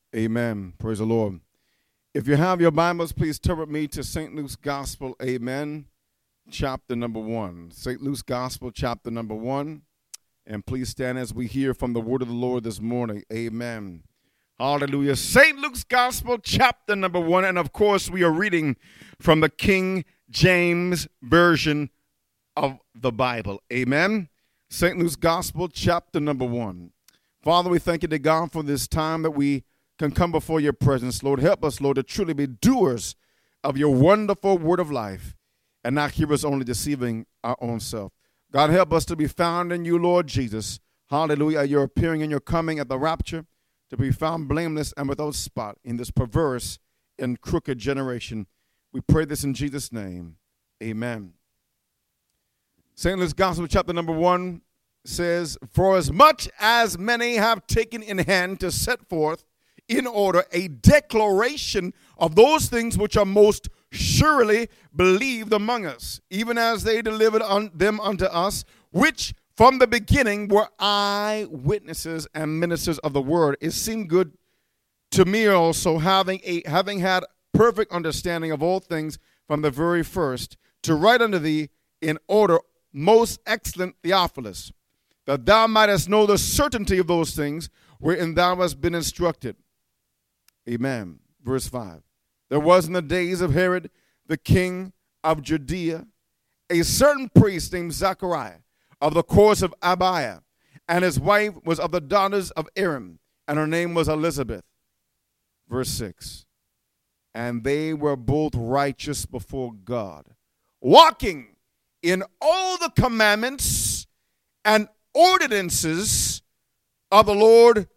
Amen. Praise the Lord. If you have your Bibles, please turn with me to St. Luke's Gospel. Amen. Chapter number 1. St. Luke's Gospel, chapter number 1. And please stand as we hear from the word of the Lord this morning. Amen. Hallelujah. St. Luke's Gospel, chapter number 1. And of course, we are reading from the King James Version of the Bible. Amen. St. Luke's Gospel, chapter number 1. Father, we thank you to God for this time that we can come before your presence. Lord, help us, Lord, to truly be doers of your wonderful word of life and not hearers only, deceiving our own self. God, help us to be found in you, Lord Jesus. Hallelujah. At your appearing and your coming at the rapture, to be found blameless and without spot in this perverse and crooked generation. We pray this in Jesus' name. Amen. St. Luke's Gospel, chapter number 1 says, "For as much as many have taken in hand to set forth in order a declaration of those things which are most surely believed among us, even as they delivered them unto us, which from the beginning were eyewitnesses and ministers of the word. It seemed good to me also, having had perfect understanding of all things from the very first, to write unto thee in order, most excellent Theophilus, that thou mightest know the certainty of those things wherein thou hast been instructed." Amen. Verse 5. "There was in the days of Herod, the king of Judea, a certain priest named Zachariah, of the course of Abiah, and his wife was of the daughters of Aaron, and her name was Elizabeth." Verse 6. "And they were both righteous before God, walking in all the commandments and ordinances of the Lord,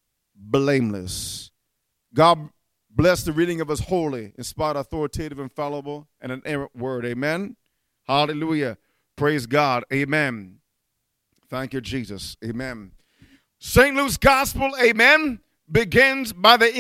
blameless." God bless the reading of his holy, inspired, authoritative, infallible, and inerrant word. Amen. Hallelujah. Praise God. Amen. Thank you, Jesus. Amen. St. Luke's Gospel, amen, begins by the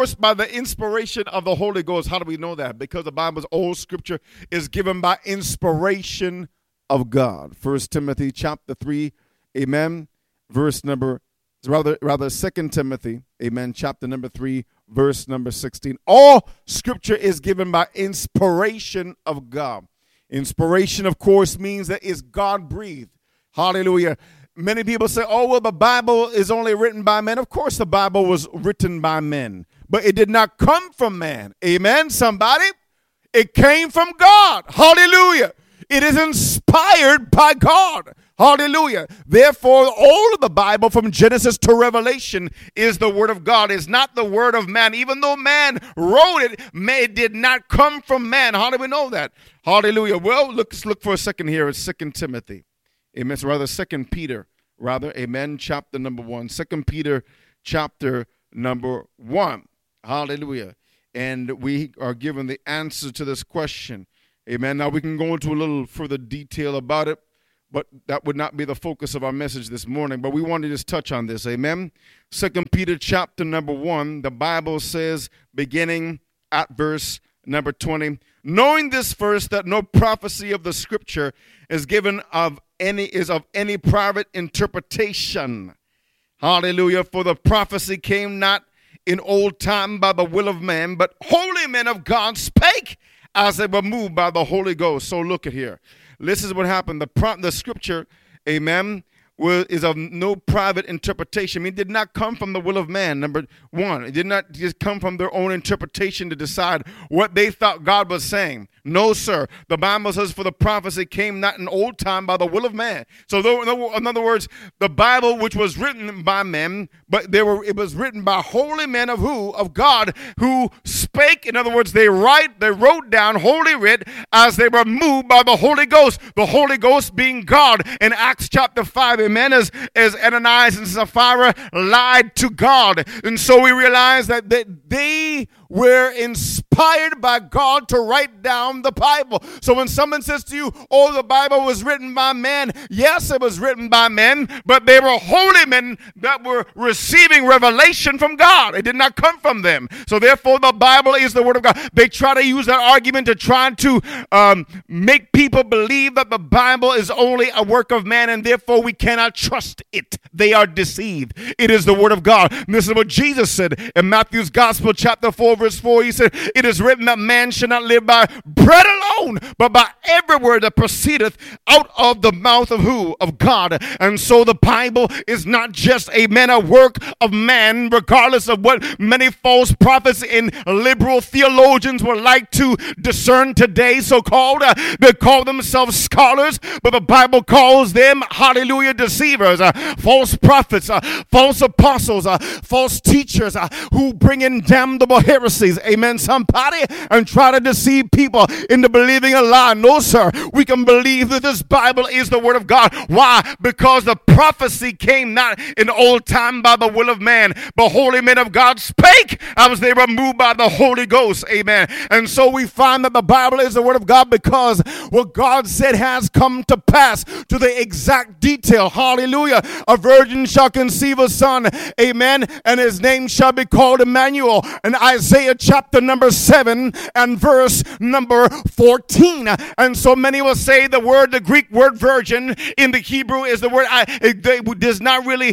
inspiration of the Holy Ghost. How do we know that? Because the Bible's old scripture is given by inspiration of God. 1 Timothy chapter 3, amen, verse number, rather 2 Timothy, amen, chapter number 3, verse number 16. All scripture is given by inspiration of God. Inspiration, of course, means that it's God-breathed. Hallelujah. Many people say, oh, well, the Bible is only written by men. Of course, the Bible was written by men, but it did not come from man. Amen, somebody? It came from God. Hallelujah. It is inspired by God. Hallelujah. Therefore, all of the Bible from Genesis to Revelation is the word of God. It's not the word of man. Even though man wrote it, it did not come from man. How do we know that? Hallelujah. Well, let's look for a second here. It's 2 Timothy. Amen. It's rather 2 Peter, rather. Amen. Chapter number 1. 2 Peter chapter number 1. Hallelujah. And we are given the answer to this question. Amen. Now we can go into a little further detail about it, but that would not be the focus of our message this morning. But we want to just touch on this. Amen. 2 Peter chapter number 1, the Bible says, beginning at verse number 20, "Knowing this first, that no prophecy of the scripture is given of any private interpretation." Hallelujah. "For the prophecy came not in old time by the will of man, but holy men of God spake as they were moved by the Holy Ghost." So look at here. This is what happened. The scripture, amen, is of no private interpretation. I mean, it did not come from the will of man, number one. It did not just come from their own interpretation to decide what they thought God was saying. No, sir. The Bible says, "For the prophecy came not in old time by the will of man." So in other words, the Bible, which was written by men, but it was written by holy men of who? Of God, who spake. In other words, they wrote down Holy Writ as they were moved by the Holy Ghost. The Holy Ghost being God. In Acts chapter 5, amen, as Ananias and Sapphira lied to God. And so we realize that they were inspired by God to write down the Bible. So when someone says to you, oh, the Bible was written by men, yes, it was written by men, but they were holy men that were receiving revelation from God. It did not come from them. So therefore, the Bible is the Word of God. They try to use that argument to try to make people believe that the Bible is only a work of man, and therefore we cannot trust it. They are deceived. It is the Word of God. And this is what Jesus said in Matthew's Gospel, chapter 4, verse 4. He said, it is written that man should not live by bread alone, but by every word that proceedeth out of the mouth of who? Of God. And so the Bible is not just a work of man, regardless of what many false prophets and liberal theologians would like to discern today, so-called. They call themselves scholars, but the Bible calls them, hallelujah, deceivers, false prophets, false apostles, false teachers who bring in damnable heresies, amen, somebody, and try to deceive people into believing a lie. No, sir, we can believe that this Bible is the Word of God. Why? Because the prophecy came not in old time by the will of man, but holy men of God spake as they were moved by the Holy Ghost, amen. And so we find that the Bible is the Word of God because what God said has come to pass to the exact detail. Hallelujah. A virgin shall conceive a son, amen, and his name shall be called Emmanuel. In Isaiah chapter number 7 and verse number 14. And so many will say the Greek word virgin in the Hebrew is the word, it does not really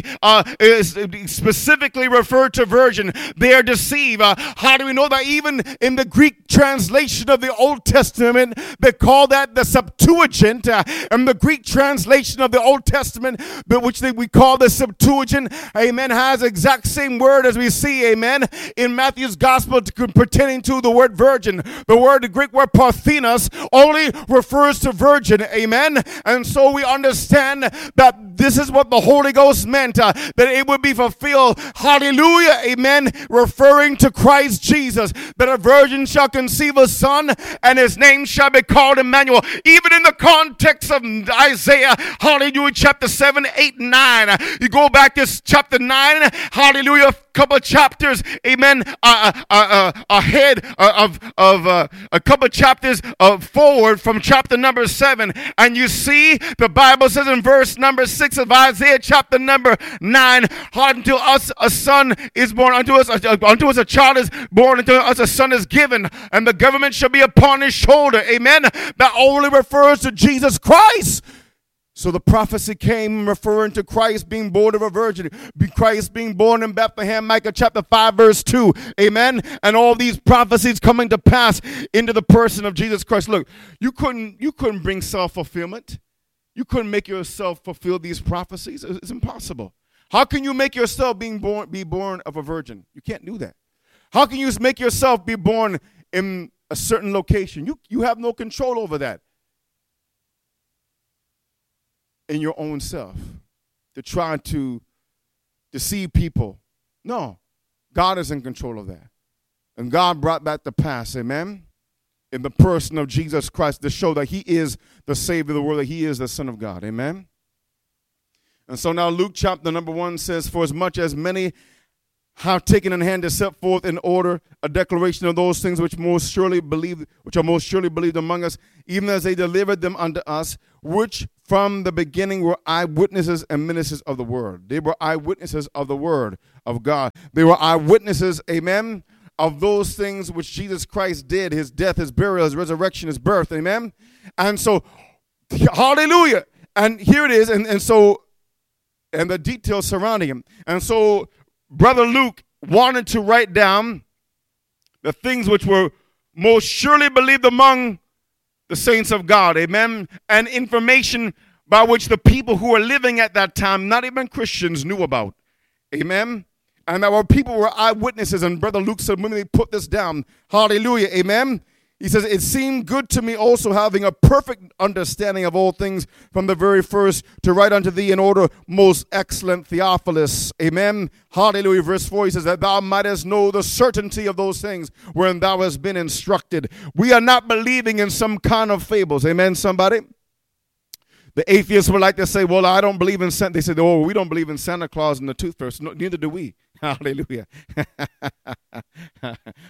specifically refer to virgin. They are deceived. How do we know that? Even in the Greek translation of the Old Testament, they call that the Septuagint, and the Greek translation of the Old Testament, which we call the Septuagint, amen, has exact same word as we see, amen, in Matthew's Gospel pertaining to the word virgin. The Greek word parthenos only refers to virgin, amen. And so we understand that this is what the Holy Ghost meant, that it would be fulfilled, hallelujah, amen, referring to Christ Jesus, that a virgin shall conceive a son, and his name shall be called Emmanuel. Even in the context of Isaiah, hallelujah, chapter 7, 8, 9, you go back to chapter 9, hallelujah, couple chapters, amen, ahead of a couple chapters forward from chapter number 7, and you see the Bible says in verse number 6 of Isaiah chapter number 9, unto us a son is born, unto us a child is born, unto us a son is given, and the government shall be upon his shoulder, amen. That only refers to Jesus Christ. So the prophecy came referring to Christ being born of a virgin, Christ being born in Bethlehem, Micah chapter 5 verse 2, amen, and all these prophecies coming to pass into the person of Jesus Christ. Look, you couldn't bring self-fulfillment. You couldn't make yourself fulfill these prophecies. It's impossible. How can you make yourself be born of a virgin? You can't do that. How can you make yourself be born in a certain location? You have no control over that. In your own self, to try to deceive people. No, God is in control of that. And God brought that to pass, amen, in the person of Jesus Christ to show that he is the Savior of the world, that he is the Son of God, amen. And so now Luke chapter number 1 says, for as much as many have taken in hand to set forth in order a declaration of those things which are most surely believed among us, even as they delivered them unto us, which from the beginning were eyewitnesses and ministers of the word. They were eyewitnesses of the word of God. They were eyewitnesses, amen, of those things which Jesus Christ did, his death, his burial, his resurrection, his birth, amen. And so, hallelujah. And here it is, and the details surrounding him. And so, Brother Luke wanted to write down the things which were most surely believed among the saints of God, amen, and information by which the people who were living at that time, not even Christians, knew about, amen, and our people were eyewitnesses, and Brother Luke said, when they put this down, hallelujah, amen, he says, it seemed good to me also, having a perfect understanding of all things from the very first, to write unto thee in order, most excellent Theophilus. Amen. Hallelujah. Verse 4, he says, that thou mightest know the certainty of those things wherein thou hast been instructed. We are not believing in some kind of fables. Amen, somebody? The atheists would like to say, well, I don't believe in Santa. They say, oh, we don't believe in Santa Claus and the toothbrush. No, neither do we. Hallelujah.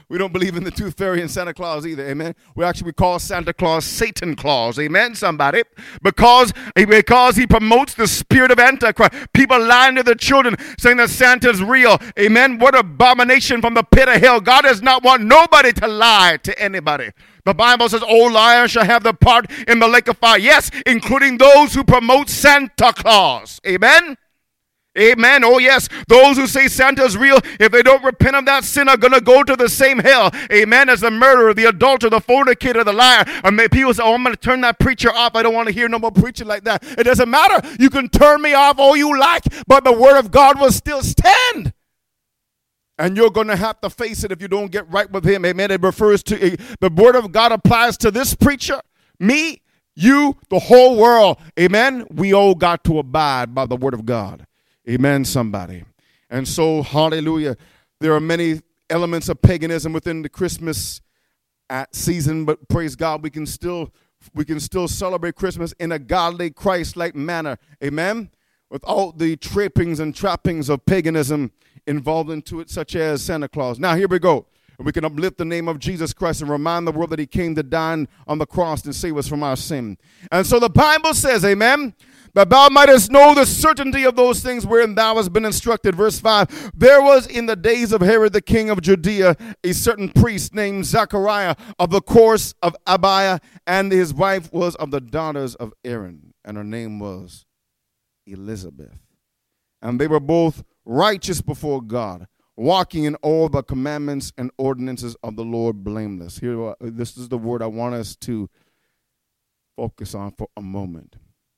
We don't believe in the Tooth Fairy and Santa Claus either, amen. We call Santa Claus Satan Claus, amen, somebody. Because he promotes the spirit of Antichrist. People lying to their children saying that Santa's real, amen. What abomination from the pit of hell. God does not want nobody to lie to anybody. The Bible says, all liars shall have their part in the lake of fire. Yes, including those who promote Santa Claus, amen. Amen. Oh, yes. Those who say Santa is real, if they don't repent of that sin, are going to go to the same hell. Amen. As the murderer, the adulterer, the fornicator, the liar. And people say, oh, I'm going to turn that preacher off. I don't want to hear no more preaching like that. It doesn't matter. You can turn me off all you like, but the word of God will still stand. And you're going to have to face it if you don't get right with him. Amen. It refers to, the word of God applies to this preacher, me, you, the whole world. Amen. We all got to abide by the word of God. Amen, somebody. And so, hallelujah, there are many elements of paganism within the Christmas season, but praise God, we can still celebrate Christmas in a godly, Christ-like manner. Amen? Without the trappings and trappings of paganism involved into it, such as Santa Claus. Now, here we go. We can uplift the name of Jesus Christ and remind the world that he came to die on the cross and save us from our sin. And so the Bible says, amen, that thou mightest know the certainty of those things wherein thou hast been instructed. Verse 5, there was in the days of Herod the king of Judea a certain priest named Zachariah of the course of Abiah, and his wife was of the daughters of Aaron, and her name was Elizabeth. And they were both righteous before God, walking in all the commandments and ordinances of the Lord blameless. Here, this is the word I want us to focus on for a moment.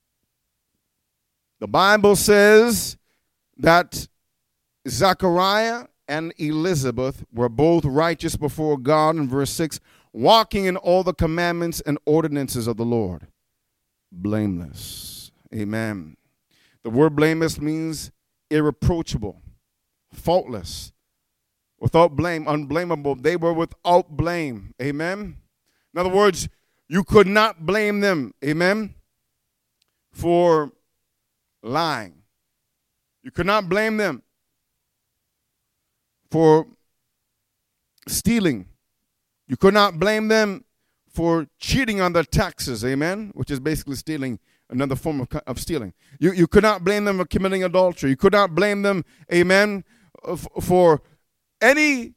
The Bible says that Zachariah and Elizabeth were both righteous before God, in verse 6, walking in all the commandments and ordinances of the Lord. Blameless. Amen. The word blameless means irreproachable, faultless, without blame, unblameable. They were without blame. Amen. In other words, you could not blame them. Amen. For lying. You could not blame them for stealing. You could not blame them for cheating on their taxes, amen, which is basically stealing, another form of stealing. You could not blame them for committing adultery. You could not blame them, amen, for anything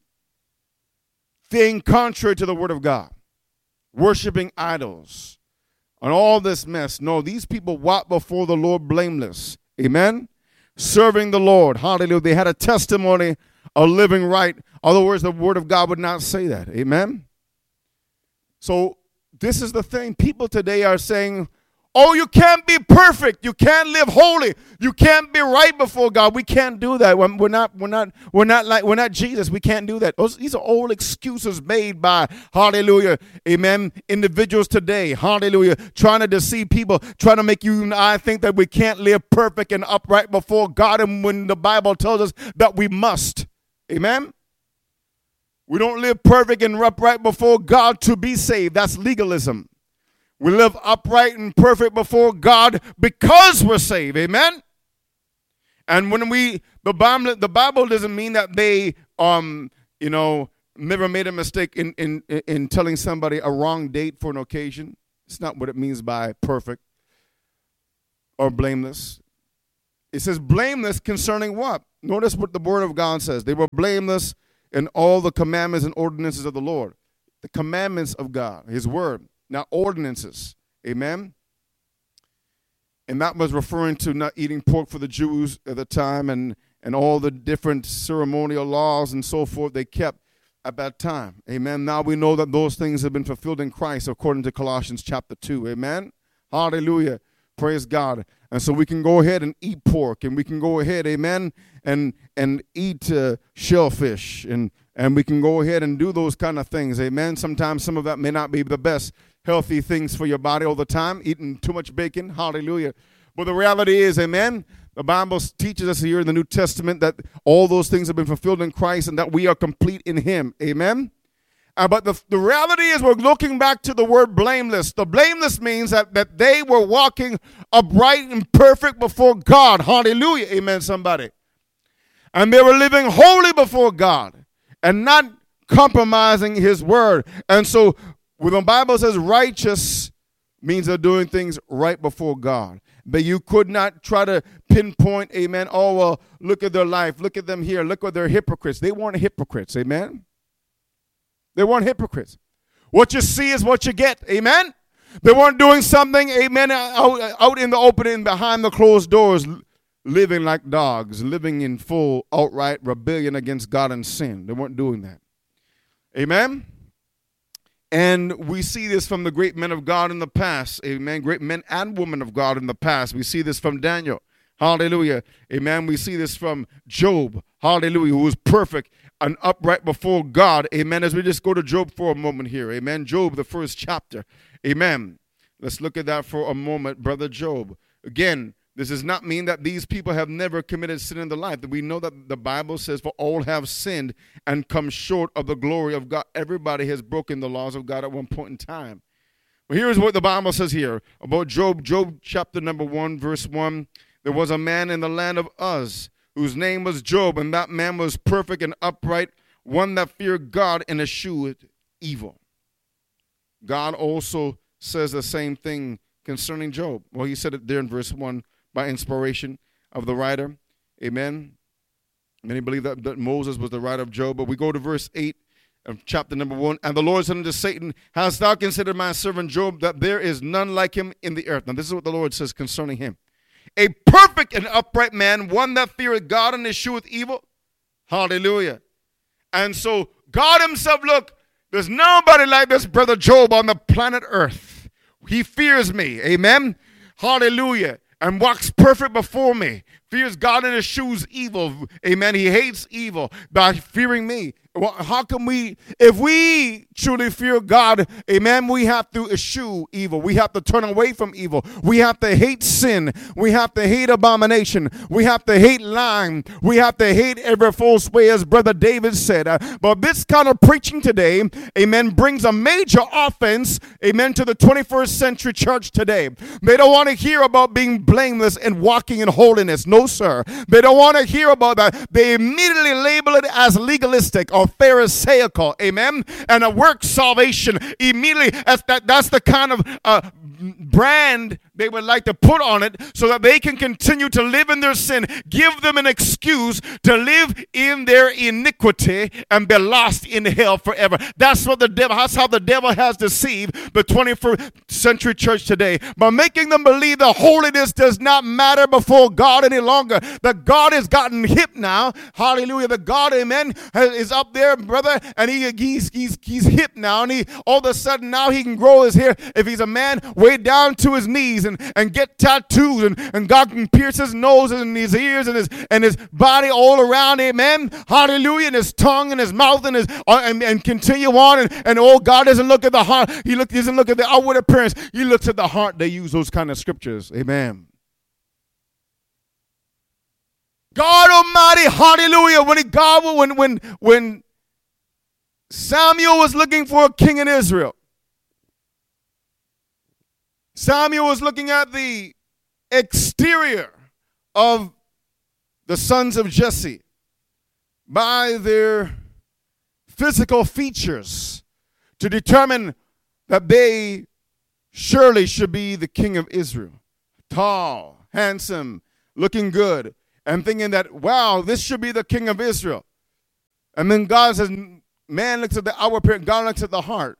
contrary to the word of God, worshiping idols, and all this mess. No, these people walked before the Lord blameless. Amen? Serving the Lord. Hallelujah. They had a testimony of living right. Other words, the word of God would not say that. Amen? So this is the thing. People today are saying, oh, you can't be perfect. You can't live holy. You can't be right before God. We can't do that. We're not Jesus. We can't do that. These are old excuses made by, hallelujah, amen, individuals today, hallelujah, trying to deceive people, trying to make you and I think that we can't live perfect and upright before God, and when the Bible tells us that we must. Amen? We don't live perfect and upright before God to be saved. That's legalism. We live upright and perfect before God because we're saved. Amen? And when the Bible doesn't mean that they, never made a mistake in telling somebody a wrong date for an occasion. It's not what it means by perfect or blameless. It says blameless concerning what? Notice what the word of God says. They were blameless in all the commandments and ordinances of the Lord. The commandments of God, his word. Not ordinances. Amen? And that was referring to not eating pork for the Jews at the time and all the different ceremonial laws and so forth they kept at that time. Amen? Now we know that those things have been fulfilled in Christ according to Colossians chapter 2. Amen? Hallelujah. Praise God. And so we can go ahead and eat pork, and we can go ahead, amen, and eat shellfish, and we can go ahead and do those kind of things. Amen? Sometimes some of that may not be the best healthy things for your body all the time, eating too much bacon. Hallelujah. But the reality is, amen, the Bible teaches us here in the New Testament that all those things have been fulfilled in Christ and that we are complete in him. Amen? But the reality is we're looking back to the word blameless. The blameless means that they were walking upright and perfect before God. Hallelujah. Amen, somebody. And they were living holy before God and not compromising his word. And so when the Bible says righteous, means they're doing things right before God. But you could not try to pinpoint, amen, oh, well, look at their life. Look at them here. Look what they're hypocrites. They weren't hypocrites, amen. They weren't hypocrites. What you see is what you get, amen. They weren't doing something, amen, out in the open and behind the closed doors, living like dogs, living in full outright rebellion against God and sin. They weren't doing that. Amen. And we see this from the great men of God in the past. Amen. Great men and women of God in the past. We see this from Daniel. Hallelujah. Amen. We see this from Job. Hallelujah. Who was perfect and upright before God. Amen. As we just go to Job for a moment here. Amen. Job, the first chapter. Amen. Let's look at that for a moment, brother Job. Again, this does not mean that these people have never committed sin in their life. We know that the Bible says, for all have sinned and come short of the glory of God. Everybody has broken the laws of God at one point in time. But here's what the Bible says here about Job. Job chapter number 1, verse 1. There was a man in the land of Uz whose name was Job, and that man was perfect and upright, one that feared God and eschewed evil. God also says the same thing concerning Job. Well, he said it there in verse 1. By inspiration of the writer. Amen. Many believe that Moses was the writer of Job. But we go to verse 8 of chapter number 1. And the Lord said unto Satan, hast thou considered my servant Job, that there is none like him in the earth? Now this is what the Lord says concerning him. A perfect and upright man, one that feareth God and escheweth evil. Hallelujah. And so God himself, look, there's nobody like this brother Job on the planet earth. He fears me. Amen. Hallelujah. And walks perfect before me. Fears God and eschews evil. Amen. He hates evil by fearing me. Well, how can we, if we truly fear God, amen, we have to eschew evil. We have to turn away from evil. We have to hate sin. We have to hate abomination. We have to hate lying. We have to hate every false way, as Brother David said. But this kind of preaching today, amen, brings a major offense, amen, to the 21st century church today. They don't want to hear about being blameless and walking in holiness. No, sir. They don't want to hear about that. They immediately label it as legalistic or pharisaical, amen, and a work salvation immediately. That's the kind of brand they would like to put on it so that they can continue to live in their sin, give them an excuse to live in their iniquity and be lost in hell forever. That's what that's how the devil has deceived the 21st century church today, by making them believe that holiness does not matter before God any longer. That God has gotten hip now. Hallelujah. The God, amen, is up there, brother, and he's hip now, and he all of a sudden now he can grow his hair if he's a man way down to his knees and get tattoos, and God can pierce his nose and his ears and his body all around, amen, hallelujah, and his tongue and his mouth and his and continue on, and oh, God doesn't look at the heart, doesn't look at the outward appearance, he looks at the heart. They use those kind of scriptures, amen. God Almighty, hallelujah, when Samuel was looking for a king in Israel, Samuel was looking at the exterior of the sons of Jesse by their physical features to determine that they surely should be the king of Israel. Tall, handsome, looking good, and thinking that, wow, this should be the king of Israel. And then God says, man looks at the outward appearance, God looks at the heart.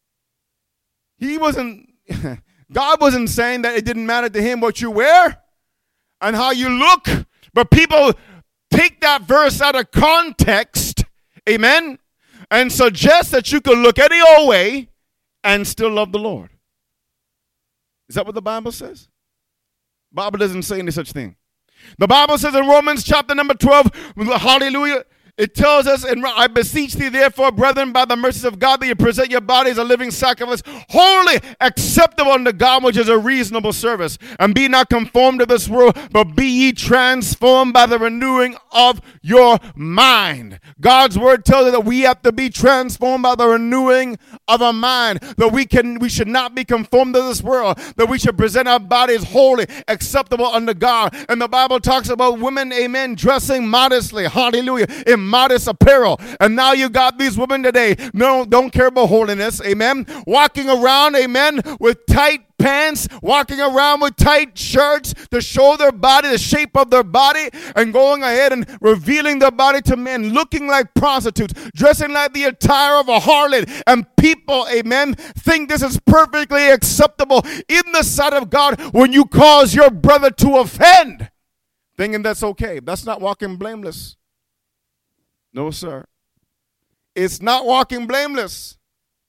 God wasn't saying that it didn't matter to him what you wear and how you look, but people take that verse out of context, amen, and suggest that you could look any old way and still love the Lord. Is that what the Bible says? The Bible doesn't say any such thing. The Bible says in Romans chapter number 12, hallelujah, it tells us, and I beseech thee therefore, brethren, by the mercies of God, that you present your bodies a living sacrifice, holy, acceptable unto God, which is a reasonable service. And be not conformed to this world, but be ye transformed by the renewing of your mind. God's word tells us that we have to be transformed by the renewing of our mind, that we should not be conformed to this world, that we should present our bodies holy, acceptable unto God. And the Bible talks about women, amen, dressing modestly, hallelujah, in modest apparel. And now you got these women today, don't care about holiness, amen, walking around, amen, with tight pants, walking around with tight shirts to show their body, the shape of their body, and going ahead and revealing their body to men, looking like prostitutes, dressing like the attire of a harlot. And people, amen, think this is perfectly acceptable in the sight of God when you cause your brother to offend, thinking that's okay. That's not walking blameless. No, sir. It's not walking blameless.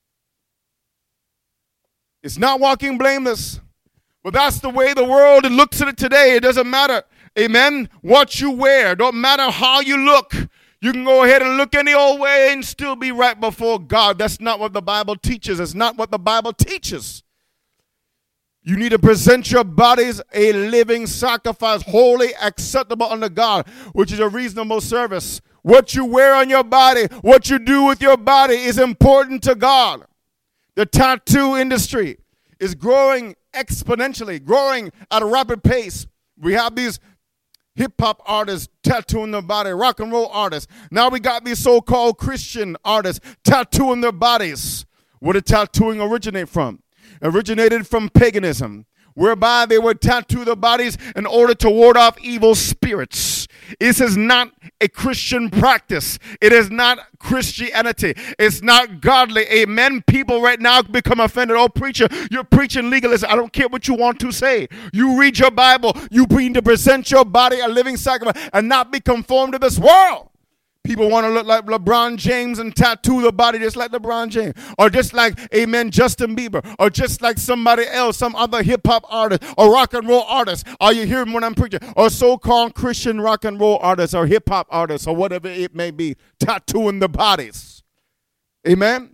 It's not walking blameless. But that's the way the world looks at it today. It doesn't matter, amen, what you wear. Don't matter how you look. You can go ahead and look any old way and still be right before God. That's not what the Bible teaches. It's not what the Bible teaches. You need to present your bodies a living sacrifice, holy, acceptable unto God, which is a reasonable service. What you wear on your body, what you do with your body is important to God. The tattoo industry is growing exponentially, growing at a rapid pace. We have these hip-hop artists tattooing their body, rock and roll artists. Now we got these so-called Christian artists tattooing their bodies. Where did tattooing originate from? Originated from paganism, whereby they would tattoo their bodies in order to ward off evil spirits. This is not a Christian practice. It is not Christianity. It's not godly. Amen. People right now become offended. Oh, preacher, you're preaching legalism. I don't care what you want to say. You read your Bible. You need to present your body a living sacrifice and not be conformed to this world. People want to look like LeBron James and tattoo their body just like LeBron James. Or just like, amen, Justin Bieber. Or just like somebody else, some other hip-hop artist or rock and roll artist. Are you hearing what I'm preaching? Or so-called Christian rock and roll artists or hip-hop artists or whatever it may be, tattooing their bodies. Amen?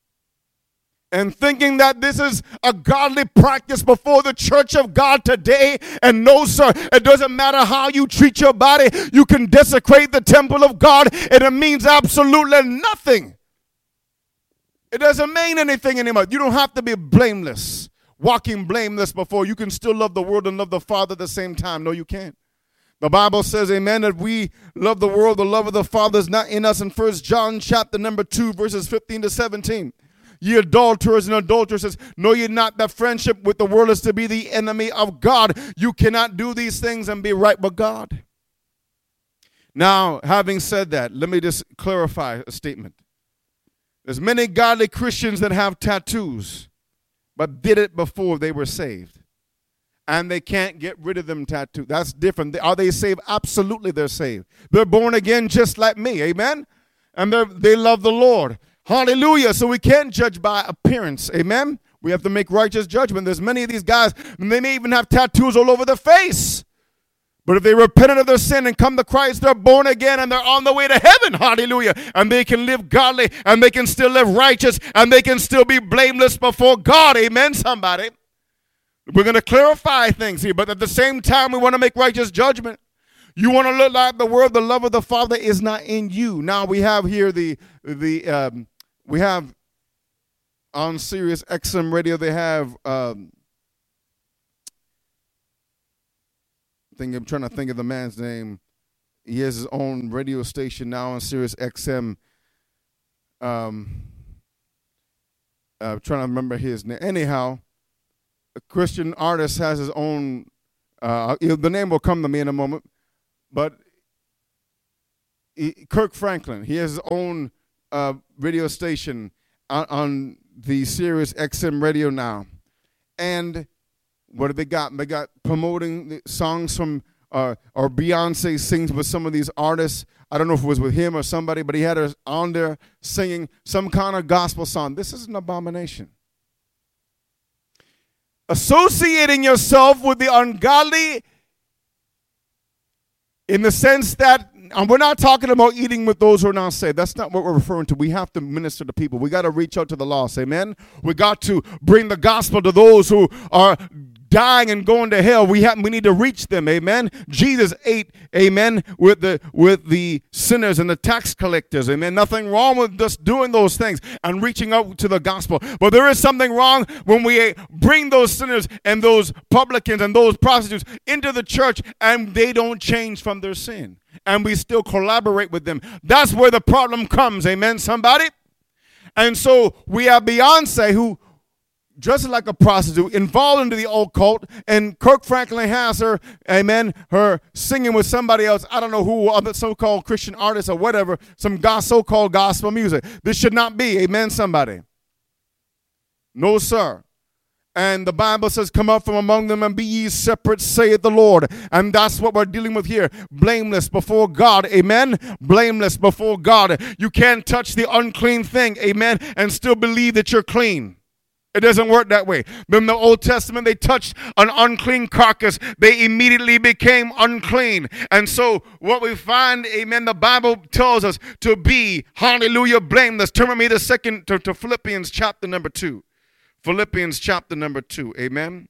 And thinking that this is a godly practice before the church of God today. And no, sir, it doesn't matter how you treat your body. You can desecrate the temple of God, and it means absolutely nothing. It doesn't mean anything anymore. You don't have to be blameless, walking blameless before. You can still love the world and love the Father at the same time. No, you can't. The Bible says, amen, that we love the world. The love of the Father is not in us. In 1 John chapter number 2, verses 15 to 17. Ye adulterers and adulteresses, know ye not that friendship with the world is to be the enemy of God? You cannot do these things and be right with God. Now, having said that, let me just clarify a statement. There's many godly Christians that have tattoos, but did it before they were saved. And they can't get rid of them tattoos. That's different. Are they saved? Absolutely they're saved. They're born again just like me, amen? And they love the Lord. Hallelujah. So we can't judge by appearance. Amen. We have to make righteous judgment. There's many of these guys, and they may even have tattoos all over their face. But if they repented of their sin and come to Christ, they're born again and they're on the way to heaven. Hallelujah. And they can live godly and they can still live righteous and they can still be blameless before God. Amen, somebody. We're going to clarify things here, but at the same time, we want to make righteous judgment. You want to look like the world, the love of the Father is not in you. Now we have here we have on Sirius XM radio, they have, I'm trying to think of the man's name. He has his own radio station now on Sirius XM. I'm trying to remember his name. Anyhow, a Christian artist has his own, the name will come to me in a moment, but Kirk Franklin, he has his own radio station on the Sirius XM radio now. And what have they got? They got promoting the songs from, or Beyonce sings with some of these artists. I don't know if it was with him or somebody, but he had her on there singing some kind of gospel song. This is an abomination. Associating yourself with the ungodly in the sense that, and we're not talking about eating with those who are not saved. That's not what we're referring to. We have to minister to people. We got to reach out to the lost. Amen. We got to bring the gospel to those who are dying and going to hell. We need to reach them. Amen. Jesus ate, amen, with the sinners and the tax collectors. Amen. Nothing wrong with just doing those things and reaching out to the gospel. But there is something wrong when we bring those sinners and those publicans and those prostitutes into the church and they don't change from their sin. And we still collaborate with them. That's where the problem comes. Amen, somebody? And so we have Beyonce, who dresses like a prostitute, involved into the occult, and Kirk Franklin has her, amen, her singing with somebody else, I don't know who, other so-called Christian artists or whatever, some so-called gospel music. This should not be, amen, somebody. No, sir. And the Bible says, come up from among them and be ye separate, saith the Lord. And that's what we're dealing with here. Blameless before God. Amen. Blameless before God. You can't touch the unclean thing. Amen. And still believe that you're clean. It doesn't work that way. In the Old Testament, they touched an unclean carcass. They immediately became unclean. And so what we find, amen, the Bible tells us to be, hallelujah, blameless. Turn with me to Philippians chapter number 2. Philippians chapter number 2. Amen.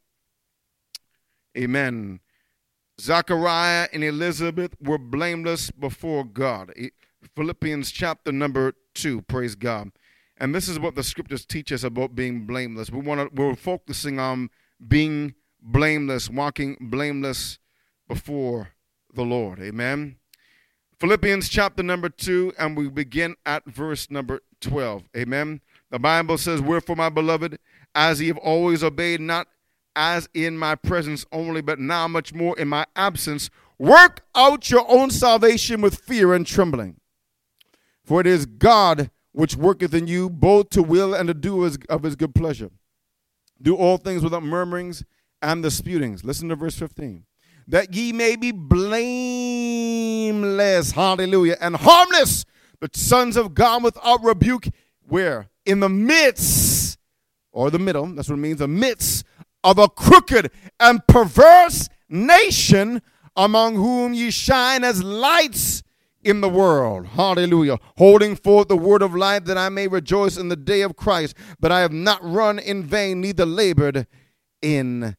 Amen. Zachariah and Elizabeth were blameless before God. Philippians chapter number 2. Praise God. And this is what the scriptures teach us about being blameless. We're focusing on being blameless, walking blameless before the Lord. Amen. Philippians chapter number 2, and we begin at verse number 12. Amen. The Bible says, wherefore, my beloved, as ye have always obeyed, not as in my presence only, but now much more in my absence, work out your own salvation with fear and trembling. For it is God which worketh in you both to will and to do of his good pleasure. Do all things without murmurings and disputings. Listen to verse 15. That ye may be blameless, hallelujah, and harmless, the sons of God without rebuke, where? In the midst, or the middle, that's what it means, the midst of a crooked and perverse nation, among whom ye shine as lights in the world. Hallelujah. Holding forth the word of life, that I may rejoice in the day of Christ, that I have not run in vain, neither labored in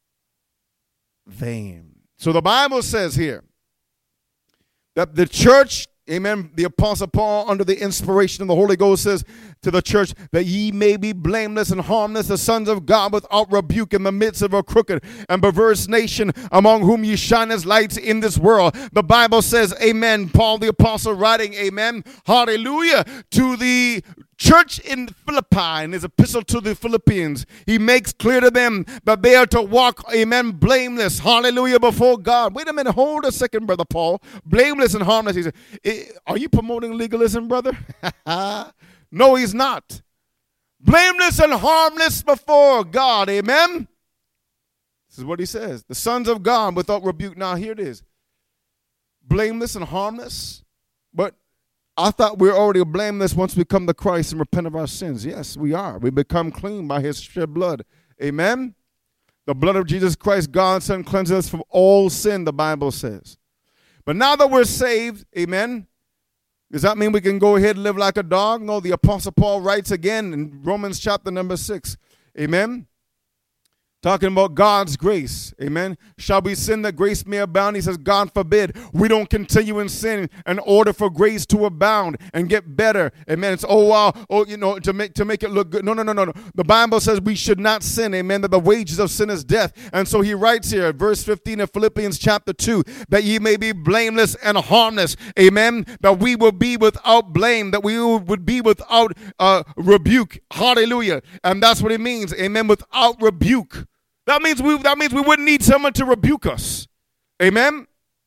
vain. So the Bible says here that the church, amen, the Apostle Paul, under the inspiration of the Holy Ghost, says to the church that ye may be blameless and harmless, the sons of God without rebuke, in the midst of a crooked and perverse nation, among whom ye shine as lights in this world. The Bible says, amen, Paul the Apostle writing, amen, hallelujah, to the church in Philippi, in his epistle to the Philippians, he makes clear to them that they are to walk, amen, blameless, hallelujah, before God. Wait a minute, hold a second, Brother Paul. Blameless and harmless. He said, are you promoting legalism, brother? No, he's not. Blameless and harmless before God, amen? This is what he says. The sons of God without rebuke. Now, here it is. Blameless and harmless, but I thought we were already blameless once we come to Christ and repent of our sins. Yes, we are. We become clean by his shed blood. Amen? The blood of Jesus Christ, God's Son, cleanses us from all sin, the Bible says. But now that we're saved, amen, does that mean we can go ahead and live like a dog? No, the Apostle Paul writes again in Romans chapter number 6. Amen? Talking about God's grace. Amen. Shall we sin that grace may abound? He says, God forbid. We don't continue in sin in order for grace to abound and get better. Amen. It's, to make it look good. No. The Bible says we should not sin. Amen. That the wages of sin is death. And so he writes here, verse 15 of Philippians chapter 2, that ye may be blameless and harmless. Amen. That we will be without blame. That we would be without rebuke. Hallelujah. And that's what it means. Amen. Without rebuke. That means we wouldn't need someone to rebuke us. Amen?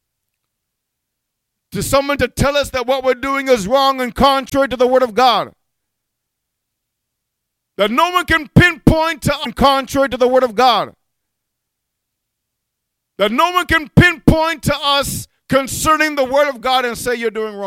To someone to tell us that what we're doing is wrong and contrary to the word of God. That no one can pinpoint to contrary to the word of God. That no one can pinpoint to us concerning the word of God and say you're doing wrong.